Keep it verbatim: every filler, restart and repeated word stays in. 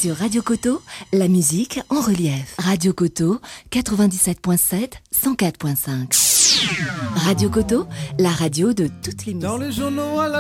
Sur Radio Coteau, la musique en relief. Radio Coteau, quatre-vingt-dix-sept virgule sept, cent quatre virgule cinq. Radio Coteau, la radio de toutes les musiques. Dans les journaux à la